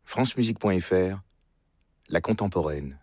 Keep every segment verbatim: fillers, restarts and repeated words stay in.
francemusique point f r, la contemporaine.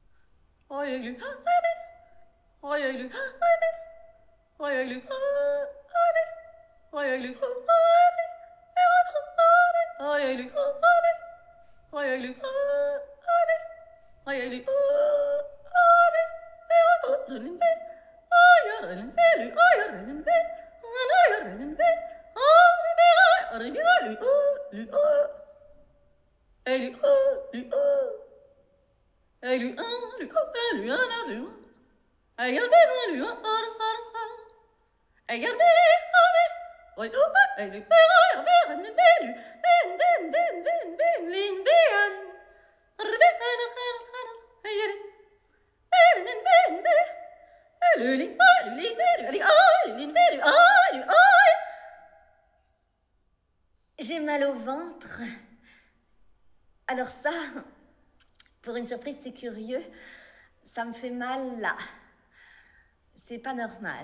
J'ai mal au ventre. Alors ça, pour une surprise, c'est curieux. Ça me fait mal là. C'est pas normal.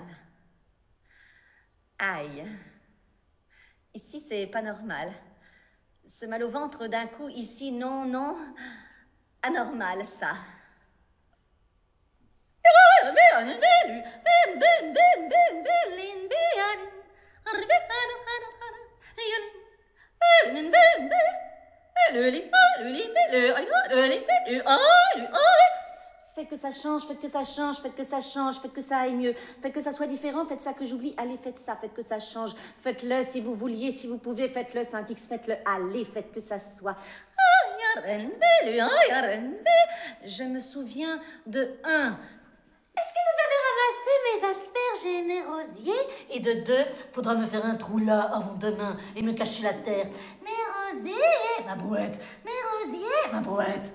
Aïe. Ici, c'est pas normal. Ce mal au ventre d'un coup, ici, non, non. Anormal, ça. Faites que ça change, faites que ça change, faites que ça change, faites que ça aille mieux, faites que ça soit différent, faites ça que j'oublie, allez, faites ça, faites que ça change, faites-le si vous vouliez, si vous pouvez, faites-le, Saint-X, faites-le, allez, faites que ça soit. Je me souviens de un. Est-ce que vous avez ramassé mes asperges et mes rosiers? Et de deux, faudra me faire un trou là avant demain et me cacher la terre. Mes rosiers, ma brouette, mes rosiers, ma brouette.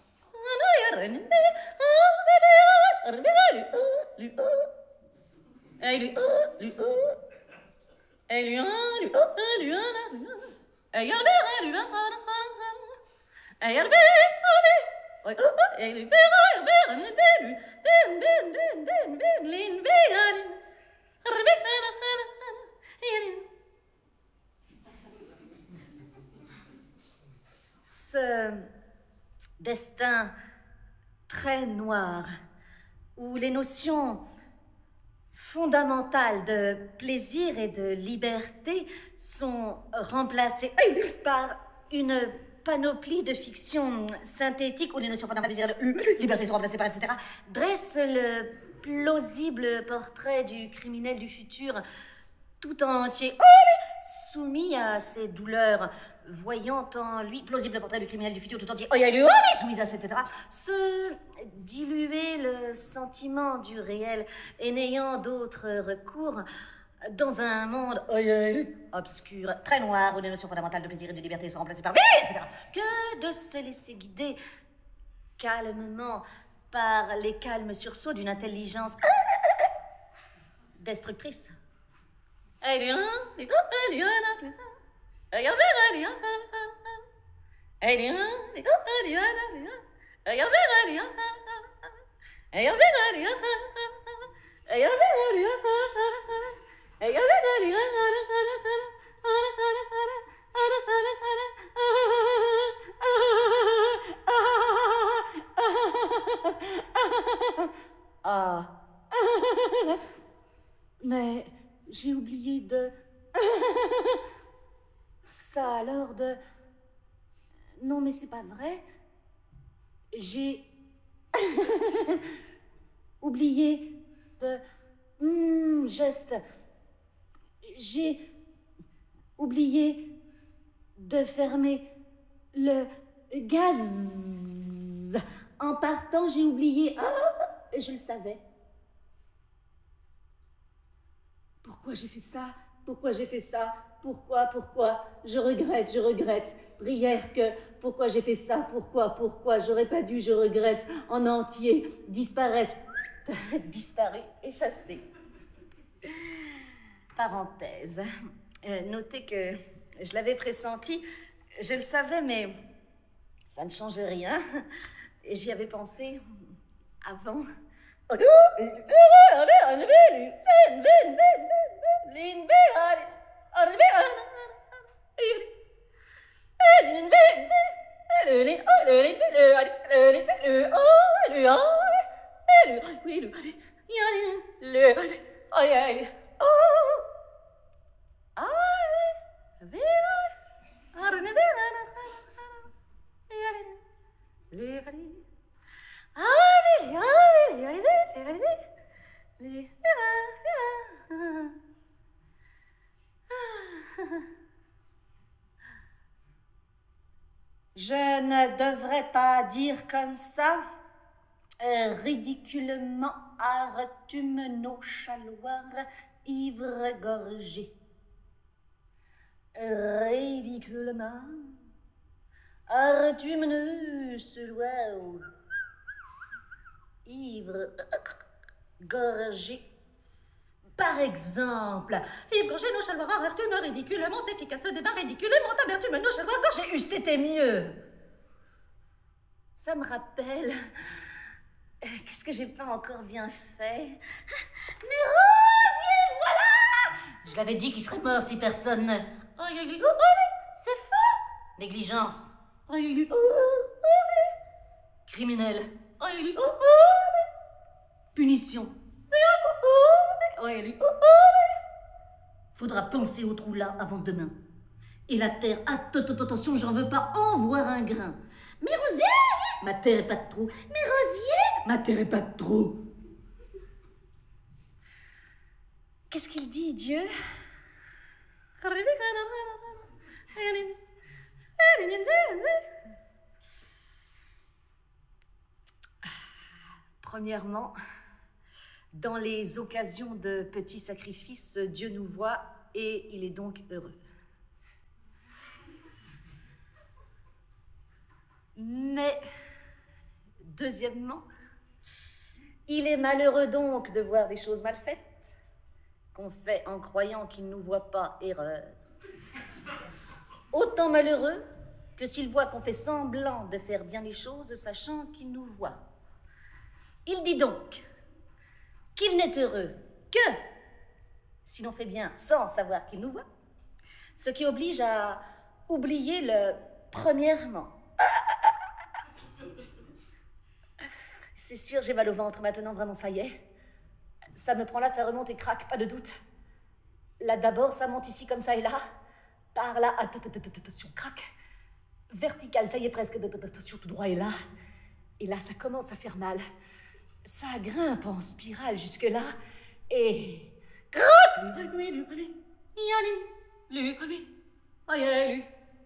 Ce destin très noir, où les notions fondamentales de plaisir et de liberté sont remplacées par une panoplie de fictions synthétiques où les notions fondamentales de plaisir et de liberté sont remplacées par et cetera, dresse le plausible portrait du criminel du futur tout entier, soumis à ses douleurs, voyant en lui, plausible portrait du criminel du futur tout entier, soumis à et cetera, se diluer le sentiment du réel et n'ayant d'autre recours dans un monde obscur, très noir, où les notions fondamentales de plaisir et de liberté sont remplacées par et cetera, que de se laisser guider calmement par les calmes sursauts d'une intelligence destructrice. Ah. Mais j'ai oublié de... Ça alors de... Non mais c'est pas vrai. J'ai... oublié de... Mmh, geste. J'ai oublié de fermer le gaz. En partant, j'ai oublié... Ah, je le savais. Pourquoi j'ai fait ça? Pourquoi j'ai fait ça? Pourquoi? Pourquoi? Je regrette, je regrette. Prière que... Pourquoi j'ai fait ça? Pourquoi? Pourquoi? J'aurais pas dû, je regrette. En entier. Disparaissent. Disparu, effacé. Parenthèse. Euh, notez que je l'avais pressenti. Je le savais, mais ça ne change rien. Et j'y avais pensé avant. Je ne devrais pas dire comme ça, euh, ridiculement artume nos chaloirs, ivre-gorgés. Ridiculement artume nos chaloirs, ivre-gorgés. Par exemple, ivre-gorgé nos chaloirs, amertume ridiculement efficace, débat ridiculement amertume nos chaloirs gorgés. Eussent été mieux. Ça me rappelle... Qu'est-ce que j'ai pas encore bien fait? Mais Rosier, voilà! Je l'avais dit qu'il serait mort si personne ne... Oh, c'est faux! Négligence. Criminel. Punition. Faudra penser au trou là avant demain. Et la terre, attention, j'en veux pas en voir un grain. Mais Rosier! Ma terre est pas de trou. Mais Rosier! Ma terre est pas de trou. Qu'est-ce qu'il dit, Dieu? Premièrement, dans les occasions de petits sacrifices, Dieu nous voit et il est donc heureux. Mais, deuxièmement, il est malheureux donc de voir des choses mal faites, qu'on fait en croyant qu'il ne nous voit pas erreur. Autant malheureux que s'il voit qu'on fait semblant de faire bien les choses, sachant qu'il nous voit. Il dit donc qu'il n'est heureux que si l'on fait bien sans savoir qu'il nous voit, ce qui oblige à oublier le premièrement. C'est sûr, j'ai mal au ventre maintenant, vraiment, ça y est. Ça me prend là, ça remonte et craque, pas de doute. Là d'abord, ça monte ici comme ça et là. Par là, attention, craque. Vertical, ça y est presque, attention, tout droit et là. Et là, ça commence à faire mal. Ça grimpe en spirale jusque-là. Et... Craque! Lui, lui, lui, lui, lui, lui, lui.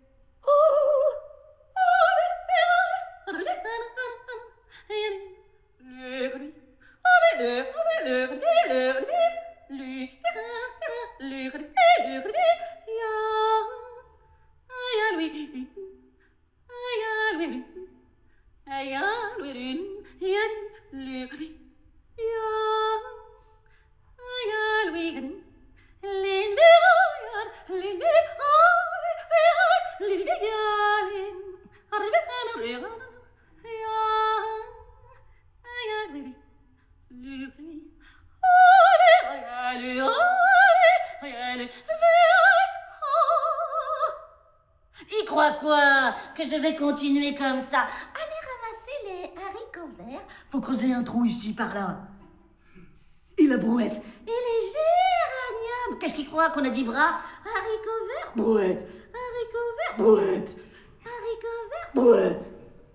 Il croit quoi? Que je vais continuer comme ça? Allez ramasser les haricots verts. Faut creuser un trou ici, par là. Et la brouette. Et les géraniums. Qu'est-ce qu'il croit qu'on a dit bras? Haricots verts, brouette. Haricots verts, brouette. Haricots verts, brouette.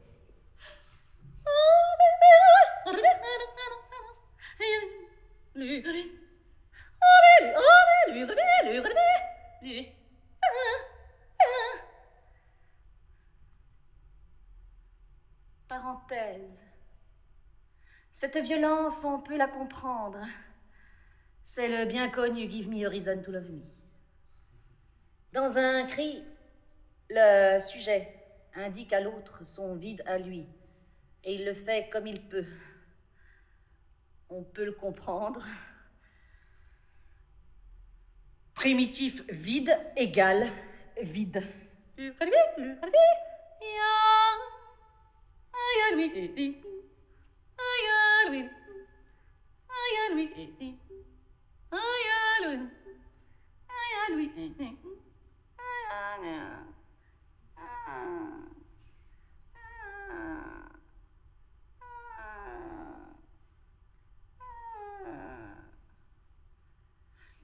Parenthèse. Cette violence, on peut la comprendre. C'est le bien connu Give me a reason to love me. Dans un cri, le sujet indique à l'autre son vide à lui, et il le fait comme il peut. On peut le comprendre. Primitif vide égale vide.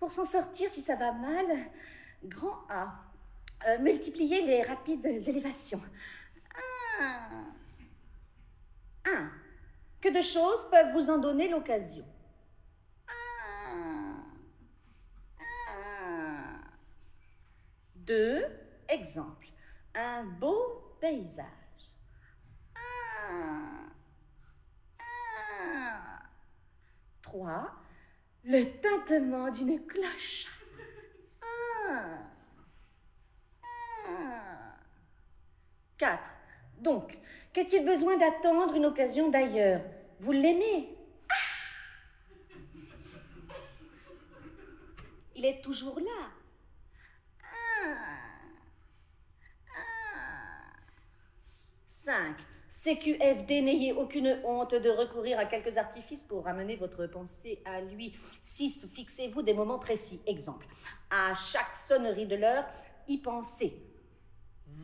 Pour s'en sortir, si ça va mal, grand A. Euh, multipliez les rapides élévations. Ah. Un. Que de choses peuvent vous en donner l'occasion. Ah. Ah. Deux. Exemple. Un beau paysage. Ah. Ah. Trois. Le tintement d'une cloche. Ah. Ah. Quatre. Donc, qu'a-t-il besoin d'attendre une occasion d'ailleurs? Vous l'aimez? Ah. Il est toujours là. Ah. Ah. Cinq. C Q F D, n'ayez aucune honte de recourir à quelques artifices pour ramener votre pensée à lui. Six. Fixez-vous des moments précis. Exemple. À chaque sonnerie de l'heure, y pensez.